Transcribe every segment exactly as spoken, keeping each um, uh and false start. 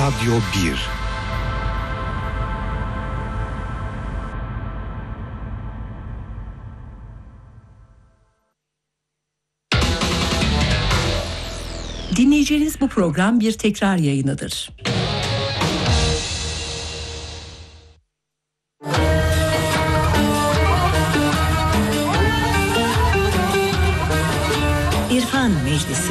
Radyo bir. Dinleyeceğiniz bu program bir tekrar yayınıdır. İrfan Meclisi.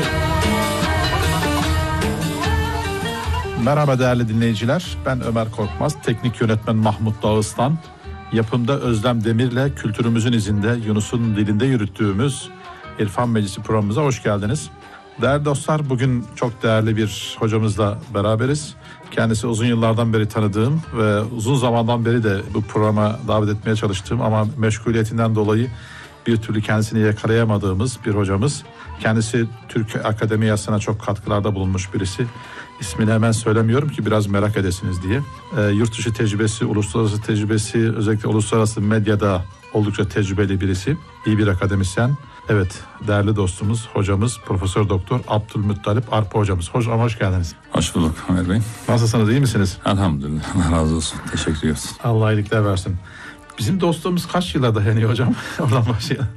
Merhaba değerli dinleyiciler, ben Ömer Korkmaz, teknik yönetmen Mahmut Dağıstan, yapımda Özlem Demir'le kültürümüzün izinde Yunus'un dilinde yürüttüğümüz İrfan Meclisi programımıza hoş geldiniz. Değerli dostlar, bugün çok değerli bir hocamızla beraberiz. Kendisi uzun yıllardan beri tanıdığım ve uzun zamandan beri de bu programa davet etmeye çalıştığım ama meşguliyetinden dolayı bir türlü kendisini yakalayamadığımız bir hocamız. Kendisi Türk Akademiyası'na çok katkılarda bulunmuş birisi. İsmini hemen söylemiyorum ki biraz merak edesiniz diye. E, yurt dışı tecrübesi, uluslararası tecrübesi, özellikle uluslararası medyada oldukça tecrübeli birisi. İyi bir akademisyen. Evet, değerli dostumuz, hocamız Profesör Doktor Abdülmuttalip Arpa hocamız. Hocam hoş geldiniz. Hoş bulduk Ömer Bey. Nasılsınız, iyi misiniz? Elhamdülillah, Allah razı olsun. Teşekkür ediyoruz. Allah iyilikler versin. Bizim dostluğumuz kaç yıla dayanıyor hocam? Oradan başlayalım.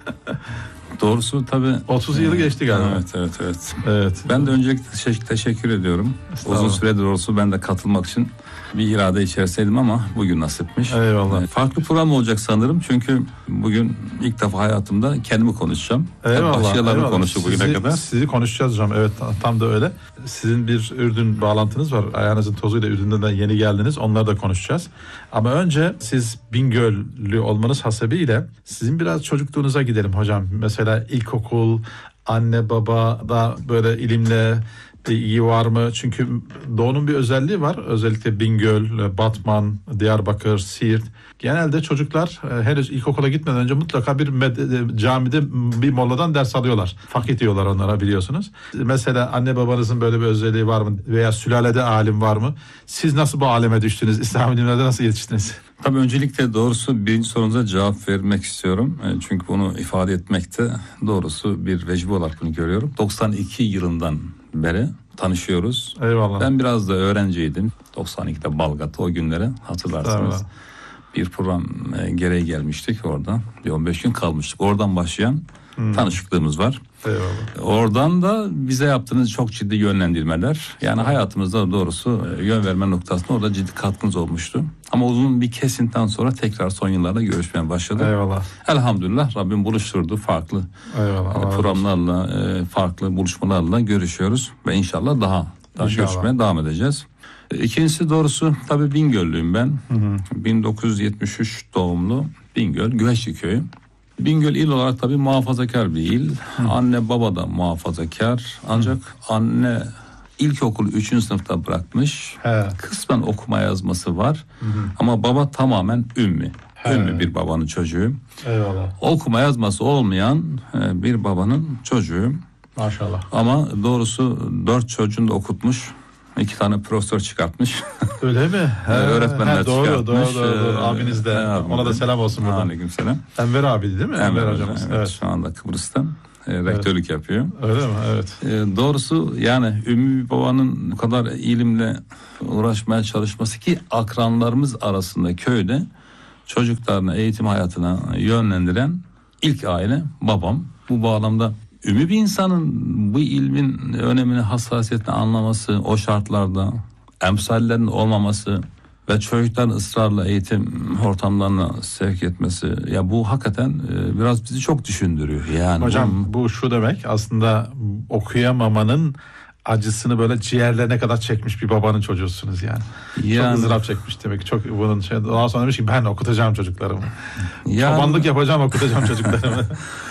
Doğrusu tabii. otuz yılı geçti galiba. Evet, evet, evet. Evet. Ben de öncelikle teşekkür ediyorum. Uzun süredir doğrusu ben de katılmak için bir irade içerisindeydim ama bugün nasipmiş. Eyvallah. Farklı program olacak sanırım çünkü bugün ilk defa hayatımda kendimi konuşacağım. Eyvallah. Başkalarını konuştuk bugüne sizi, kadar. Sizi konuşacağız hocam. Evet, tam da öyle. Sizin bir Ürdün bağlantınız var. Ayağınızın tozuyla Ürdün'den de yeni geldiniz. Onları da konuşacağız. Ama önce siz Bingöllü olmanız hasebiyle sizin biraz çocukluğunuza gidelim hocam. Mesela ilkokul, anne baba da böyle ilimle bir ilgi var mı? Çünkü doğunun bir özelliği var. Özellikle Bingöl, Batman, Diyarbakır, Siirt. Genelde çocuklar e, henüz ilkokula gitmeden önce mutlaka bir med- camide bir molladan ders alıyorlar. Fakih diyorlar onlara, biliyorsunuz. Mesela anne babanızın böyle bir özelliği var mı? Veya sülalede alim var mı? Siz nasıl bu aleme düştünüz? İslam ilimlerinde nasıl yetiştiniz? Tabii öncelikle doğrusu birinci sorunuza cevap vermek istiyorum. Çünkü bunu ifade etmekte doğrusu bir vecibe olarak bunu görüyorum. doksan iki yılından beri tanışıyoruz. Eyvallah. Ben biraz da öğrenciydim. doksan ikide Balgat'ta o günleri hatırlarsınız. Eyvallah. Bir program e, gereği gelmiştik orada. Bir on beş gün kalmıştık. Oradan başlayan hmm. tanışıklığımız var. Eyvallah. Oradan da bize yaptığınız çok ciddi yönlendirmeler. Yani hayatımızda doğrusu e, yön verme noktasında orada ciddi katkınız olmuştu. Ama uzun bir kesintinden sonra tekrar son yıllarda görüşmeye başladık. Eyvallah. Elhamdülillah Rabbim buluşturdu. Farklı Eyvallah. e, programlarla, e, farklı buluşmalarla görüşüyoruz. Ve inşallah daha, daha İnşallah. görüşmeye devam edeceğiz. İkincisi doğrusu tabii Bingöllüyüm ben. Hı hı. bin dokuz yüz yetmiş üç doğumlu Bingöl, Güveçli köyü. Bingöl il olarak tabii muhafazakar bir il. Hı. Anne baba da muhafazakar. Ancak hı. anne ilkokulu üçüncü sınıfta bırakmış. He. Kısmen okuma yazması var. Hı hı. Ama baba tamamen ümmi. He. Ümmi bir babanın çocuğu. Eyvallah. Okuma yazması olmayan bir babanın çocuğu. Maşallah. Ama doğrusu dört çocuğunu da okutmuş. İki tane profesör çıkartmış. Öyle mi? He, öğretmenler he, doğru, çıkartmış. Doğru, doğru, doğru. Abiniz de. He, Ona da selam olsun buradan. Aleykümselam. Enver abi değil mi? Enver, Enver hocamız. Evet, evet. Şu anda Kıbrıs'ta e, rektörlük evet. yapıyor. Öyle mi? Evet. E, doğrusu yani Ümmü bir babanın bu kadar ilimle uğraşmaya çalışması ki akranlarımız arasında köyde çocuklarını eğitim hayatına yönlendiren ilk aile babam. Bu bağlamda Ümmi bir insanın bu ilmin önemini, hassasiyetini anlaması, o şartlarda emsallerinin olmaması ve çocukların ısrarla eğitim ortamlarına sevk etmesi, ya bu hakikaten biraz bizi çok düşündürüyor. Yani hocam bu, bu şu demek aslında, okuyamamanın acısını böyle ciğerlerine kadar çekmiş bir babanın çocuğusunuz yani. yani. Çok ızdırap çekmiş demek. Çok bunun şey, daha sonra demiş ki ben okutacağım çocuklarımı. Yani, çobanlık yapacağım, okutacağım çocuklarımı.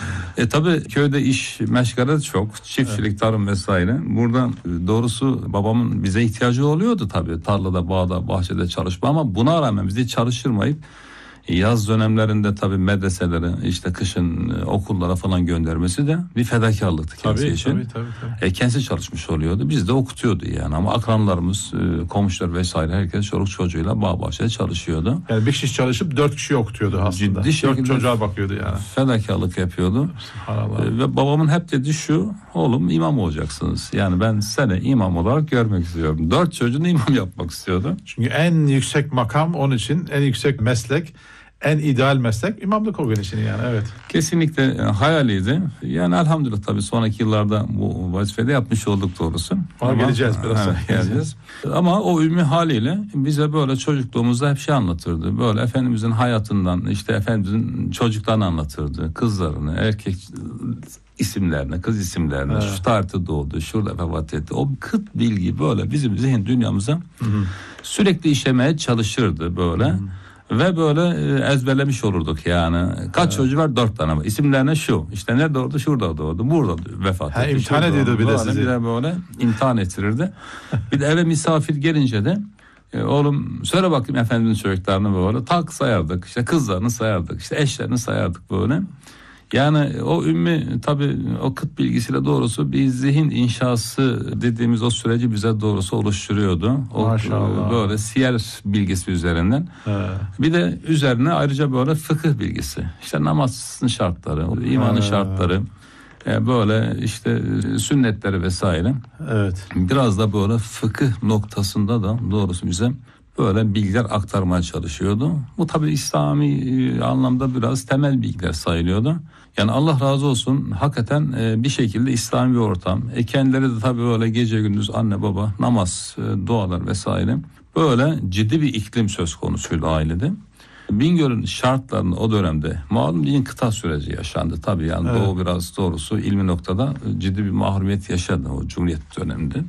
E tabi köyde iş meşgale çok, çiftçilik, evet. tarım vesaire. Burada doğrusu babamın bize ihtiyacı oluyordu tabi. Tarlada, bağda, bahçede çalışma ama buna rağmen bizi çalıştırmayıp Yaz dönemlerinde tabii medreselere, işte kışın okullara falan göndermesi de bir fedakarlıktı kendisi tabii, için. Tabii, tabii, tabii. E, kendisi çalışmış oluyordu. Biz de okutuyordu yani. Ama akranlarımız, komşular vesaire herkes çoluk çocuğuyla bağ bahçede çalışıyordu. Yani bir kişi çalışıp dört kişi okutuyordu aslında. Ciddi şekilde dört çocuğa bakıyordu yani. Fedakarlık yapıyordu. E, ve babamın hep dediği şu: oğlum imam olacaksınız. Yani ben seni imam olarak görmek istiyorum. Dört çocuğunu imam yapmak istiyordu. Çünkü en yüksek makam onun için, en yüksek meslek, en ideal meslek imamlık o gün için yani, evet. Kesinlikle hayaliydi. Yani elhamdülillah tabii sonraki yıllarda bu vazifede yapmış olduk doğrusu. Ona Ama, geleceğiz biraz. Evet, geleceğiz. Ama o ümmi haliyle bize böyle çocukluğumuzda hep şey anlatırdı. Böyle Efendimizin hayatından, işte Efendimizin çocuklarını anlatırdı. Kızlarını, erkek isimlerini, kız isimlerini, evet. Şu tarihte doğdu, şurada vefat etti. O kıt bilgi böyle bizim zihin dünyamıza hı hı. sürekli işlemeye çalışırdı böyle. Hı hı. Ve böyle ezberlemiş olurduk yani. Kaç evet. çocuğu var? Dört tane var. İsimlerine şu. İşte ne doğdu? Şurada doğdu. Burada vefat etti. Ha, imtihan ediyordu bir de sizi. Bir de böyle imtihan ettirirdi. Bir de eve misafir gelince de e, oğlum söyle bakayım efendinin çocuklarını böyle tak sayardık. İşte kızlarını sayardık. İşte eşlerini sayardık böyle. Yani o ümmi tabii o kıt bilgisiyle doğrusu bir zihin inşası dediğimiz o süreci bize doğrusu oluşturuyordu. O Maşallah. Böyle siyer bilgisi üzerinden. Evet. Bir de üzerine ayrıca böyle fıkıh bilgisi. İşte namazın şartları, imanın evet. şartları, böyle işte sünnetleri vesaire. Evet. Biraz da böyle fıkıh noktasında da doğrusu bize böyle bilgiler aktarmaya çalışıyordu. Bu tabii İslami anlamda biraz temel bilgiler sayılıyordu. Yani Allah razı olsun, hakikaten bir şekilde İslami bir ortam. E kendileri de tabii böyle gece gündüz anne baba, namaz, dualar vesaire. Böyle ciddi bir iklim söz konusuydu ailede. Bingöl'ün şartlarını o dönemde malum bir inkıta süreci yaşandı. Tabii yani evet. Doğu biraz doğrusu ilmi noktada ciddi bir mahrumiyet yaşadı o Cumhuriyet döneminde.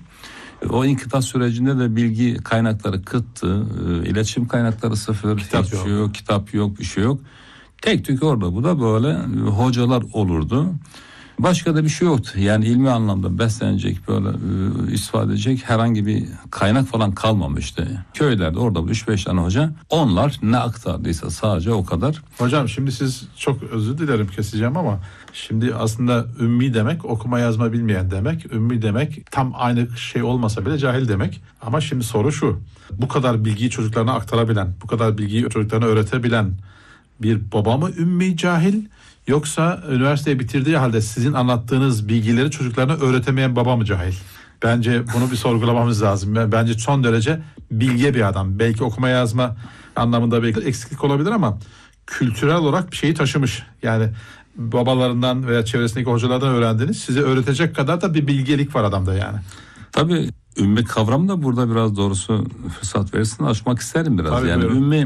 O inkıta sürecinde de bilgi kaynakları kıttı, iletişim kaynakları sıfır, kitap hiç yok. yok, kitap yok, bir şey yok. Tek tük orada bu da böyle hocalar olurdu. Başka da bir şey yoktu. Yani ilmi anlamda beslenecek, böyle e, istifade edecek herhangi bir kaynak falan kalmamıştı. Köylerde orada üç beş tane hoca, onlar ne aktardıysa sadece o kadar. Hocam şimdi siz, çok özür dilerim keseceğim ama şimdi aslında ümmi demek okuma yazma bilmeyen demek. Ümmi demek tam aynı şey olmasa bile cahil demek. Ama şimdi soru şu: bu kadar bilgiyi çocuklarına aktarabilen, bu kadar bilgiyi çocuklarına öğretebilen bir baba mı ümmi cahil? Yoksa üniversiteyi bitirdiği halde sizin anlattığınız bilgileri çocuklarına öğretemeyen baba mı cahil? Bence bunu bir sorgulamamız lazım. Bence son derece bilge bir adam. Belki okuma yazma anlamında belki eksiklik olabilir ama kültürel olarak bir şeyi taşımış. Yani babalarından veya çevresindeki hocalardan öğrendiğiniz size öğretecek kadar da bir bilgelik var adamda yani. Tabii ümmi kavramı da burada biraz doğrusu fırsat verirsin açmak isterim biraz. Tabii, yani buyurun. Ümmi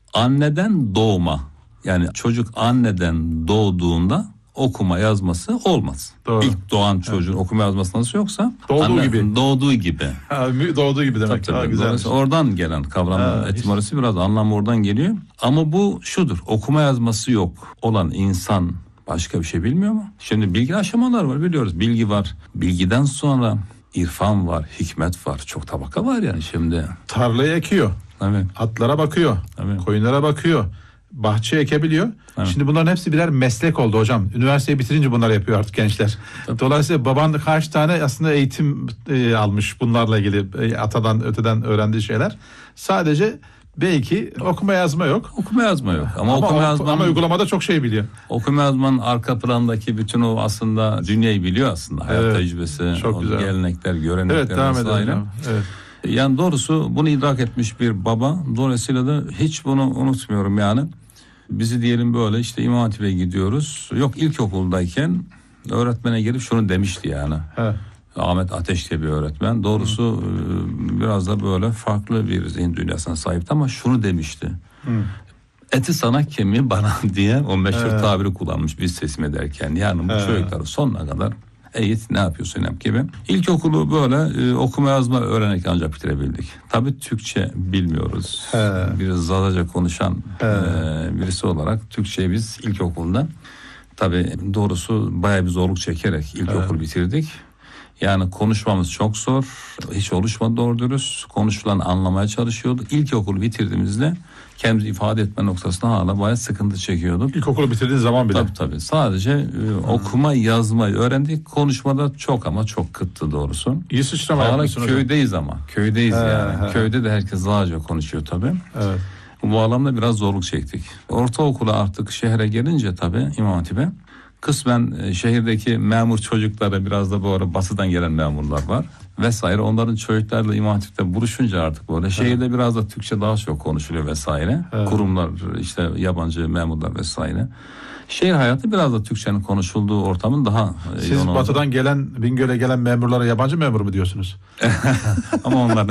anneden doğma. Yani çocuk anneden doğduğunda okuma yazması olmaz. Doğru. İlk doğan çocuğun evet. okuma yazması nasıl yoksa doğduğu gibi. Doğduğu gibi. Ha, doğduğu gibi demek. Tabii, tabii. Güzel. Oradan gelen kavramın etimolojisi biraz anlam oradan geliyor. Ama bu şudur: okuma yazması yok olan insan başka bir şey bilmiyor mu? Şimdi bilgi aşamalar var, biliyoruz. Bilgi var. Bilgiden sonra irfan var, hikmet var. Çok tabaka var yani şimdi. Tarlayı ekiyor. Evet. Atlara bakıyor. Evet. Koyunlara bakıyor. Bahçe ekebiliyor. Evet. Şimdi bunların hepsi birer meslek oldu hocam. Üniversiteyi bitirince bunlar yapıyor artık gençler. Tabii. Dolayısıyla baban kaç tane aslında eğitim e, almış bunlarla ilgili, e, atadan öteden öğrendiği şeyler. Sadece belki okuma yazma yok. Okuma yazma yok. Ama, ama okuma yazmanın, ama uygulamada çok şey biliyor. Okuma yazmanın arka plandaki bütün o aslında dünyayı biliyor aslında. Hayat evet, tecrübesi, o gelenekler, görenekler evet, devam vesaire. Evet. Yani doğrusu bunu idrak etmiş bir baba. Dolayısıyla da hiç bunu unutmuyorum yani. Bizi diyelim böyle işte İmam Hatip'e gidiyoruz. Yok, ilkokuldayken öğretmene gelip şunu demişti yani. Evet. Ahmet Ateş diye bir öğretmen. Doğrusu Hı. biraz da böyle farklı bir zihin dünyasına sahipti ama şunu demişti. Hı. Eti sana, kemiği bana diye o meşhur evet. tabiri kullanmış biz teslim ederken. Yani bu evet. çocukları sonuna kadar eğit, ne yapıyorsun yap gibi. İlkokulu böyle e, okuma yazma öğrenerek ancak bitirebildik. Tabii Türkçe bilmiyoruz. He. Bir Zazaca konuşan e, birisi olarak Türkçeyi biz ilkokulda tabii doğrusu bayağı bir zorluk çekerek ilkokul He. bitirdik. Yani konuşmamız çok zor. Hiç oluşmadı doğru dürüst. Konuşulan anlamaya çalışıyorduk. İlkokulu bitirdiğimizde kendimizi ifade etme noktasında hala bayağı sıkıntı çekiyorduk. İlkokulu bitirdiğiniz zaman bile. Tabii tabii. Sadece e, okuma yazmayı öğrendik. Konuşmada çok ama çok kıttı doğrusu. İyi sıçrama Hala yapmışsın hocam. köydeyiz ama. Köydeyiz He, yani. he. Köyde de herkes Lağca konuşuyor tabii. Evet. Bu bağlamda biraz zorluk çektik. Ortaokula artık şehre gelince tabii İmam Hatip'e kısmen e, şehirdeki memur çocuklara biraz da bu ara batıdan gelen memurlar var vesaire. Onların çocuklarla İmam Hatip'te buluşunca artık böyle şehirde biraz da Türkçe daha çok konuşuluyor vesaire. Evet. Kurumlar işte yabancı memurlar vesaire. Şehir hayatı biraz da Türkçenin konuşulduğu ortamın daha e, Siz yoğun olduğu. batıdan gelen, Bingöl'e gelen memurlara yabancı memur mu diyorsunuz? Ama onlar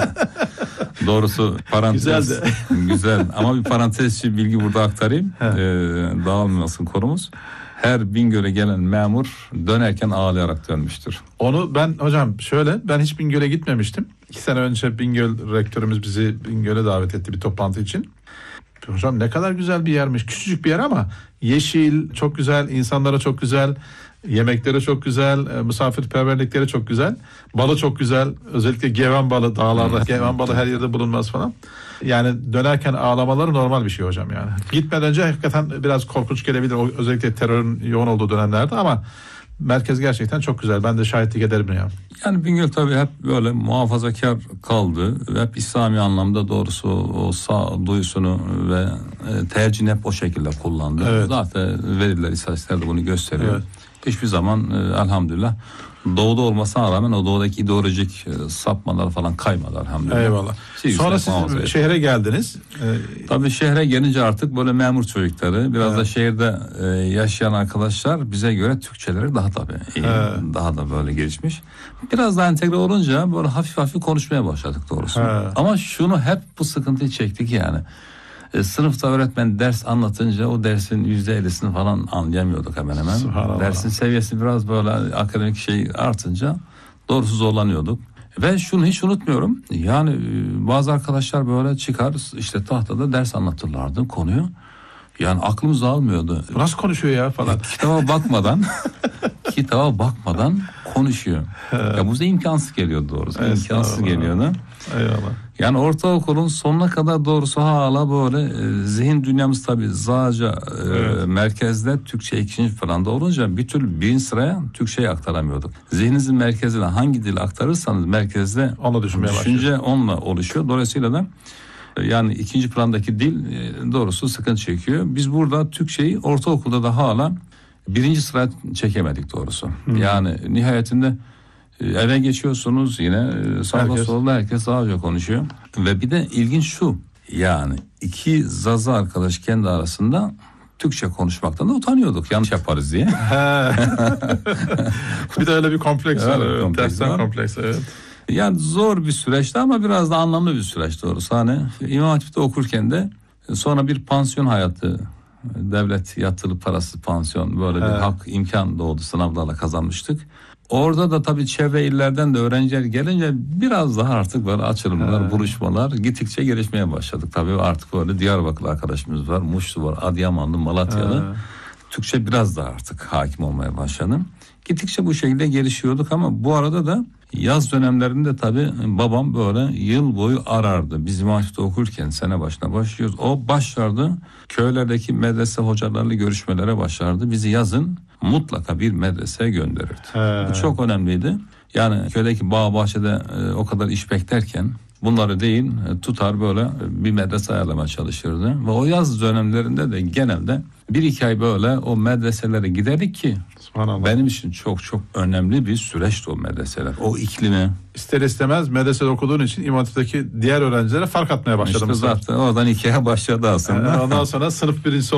doğrusu parantez Güzeldi. güzel ama bir parantezçi bilgi burada aktarayım. Ee, dağılmasın konumuz. Her Bingöl'e gelen memur dönerken ağlayarak dönmüştür. Onu ben hocam şöyle, ben hiç Bingöl'e gitmemiştim. İki sene önce Bingöl rektörümüz bizi Bingöl'e davet etti bir toplantı için. Hocam ne kadar güzel bir yermiş. Küçücük bir yer ama yeşil, çok güzel, insanlara çok güzel, yemekleri çok güzel, e, misafirperverlikleri çok güzel. Balı çok güzel. Özellikle geven balı dağlarda. Hmm. Geven balı her yerde bulunmaz falan. Yani dönerken ağlamaları normal bir şey hocam yani. Gitmeden önce hakikaten biraz korkunç gelebilir. O, özellikle terörün yoğun olduğu dönemlerde ama merkez gerçekten çok güzel. Ben de şahitlik ederim ya. Yani Bingöl tabii hep böyle muhafazakar kaldı. Hep İslami anlamda doğrusu o sağ duyusunu ve e, tercihini hep o şekilde kullandı. Evet. Zaten veriler, istatistikler de bunu gösteriyor. Evet. Hiçbir zaman e, elhamdülillah doğuda olmasına rağmen o doğudaki ideolojik e, sapmalar falan kaymadı elhamdülillah. Eyvallah. Şey, Sonra yüksek muhafaza siz etti. şehre geldiniz. Ee, Tabii şehre gelince artık böyle memur çocukları biraz Evet. da şehirde e, yaşayan arkadaşlar bize göre Türkçeleri daha tabii iyi, Evet. daha da böyle gelişmiş. Biraz daha entegre olunca böyle hafif hafif konuşmaya başladık doğrusu. Evet. Ama şunu hep bu sıkıntıyı çektik yani. E, sınıfta öğretmen ders anlatınca o dersin yüzde ellisini falan anlayamıyorduk hemen hemen. Subhanallah. Dersin seviyesi biraz böyle akademik şey artınca doğrusu zorlanıyorduk. Ve şunu hiç unutmuyorum. Yani e, bazı arkadaşlar böyle çıkar işte tahtada ders anlatırlardı konuyu. Yani aklımız almıyordu. nasıl konuşuyor ya falan. Kitaba bakmadan kitaba bakmadan konuşuyor. Ya bu bize imkansız geliyordu doğrusu. İmkansız Estağfurullah. geliyordu. Eyvallah. Yani ortaokulun sonuna kadar doğrusu hala böyle e, zihin dünyamız tabii Zağca e, Evet. merkezde Türkçe ikinci planda olunca bir türlü birinci sıraya Türkçeyi aktaramıyorduk. Zihninizin merkezine hangi dili aktarırsanız merkezde Onunla düşünmeye düşünce onunla oluşuyor. Dolayısıyla da e, yani ikinci plandaki dil e, doğrusu sıkıntı çekiyor. Biz burada Türkçeyi ortaokulda da hala birinci sıraya çekemedik doğrusu. Yani nihayetinde e, eve geçiyorsunuz yine e, sağda Herkes. solda herkes Zağca konuşuyor. Ve bir de ilginç şu, yani iki Zaza arkadaş kendi arasında Türkçe konuşmaktan da utanıyorduk yanlış yaparız diye. He. Bir de öyle bir kompleks var. Evet, Evet, kompleks tersten var. kompleks evet. Yani zor bir süreçti ama biraz da anlamlı bir süreç doğrusu. Hani İmam Hatip'te okurken de sonra bir pansiyon hayatı, devlet yatılı parası pansiyon böyle bir Evet. hak imkan doğdu, sınavlarla kazanmıştık. Orada da tabii çevre illerden de öğrenciler gelince biraz daha artık böyle açılımlar, Evet. buluşmalar gittikçe gelişmeye başladık. Tabii artık böyle Diyarbakırlı arkadaşımız var, Muşlu var, Adıyamanlı, Malatyalı. Evet. Türkçe biraz daha artık hakim olmaya başladı. Gittikçe bu şekilde gelişiyorduk ama bu arada da yaz dönemlerinde tabii babam böyle yıl boyu arardı. Biz İmam Hatip'te okurken sene başına başlıyoruz. O başlardı köylerdeki medrese hocalarıyla görüşmelere başlardı. Bizi yazın mutlaka bir medreseye gönderirdi. He. Bu çok önemliydi. Yani köydeki bağ bahçede e, o kadar iş beklerken bunları değil e, tutar böyle bir medrese ayarlamaya çalışırdı. Ve o yaz dönemlerinde de genelde bir iki ay böyle o medreselere giderdik ki Subhanallah. benim için çok çok önemli bir süreçti o medreseler. O iklimi. İster istemez medresede okuduğun için İmam Hatip'teki diğer öğrencilere fark atmaya başladım. İşte zaten oradan hikaye başladı aslında. Ondan sonra sınıf birincisi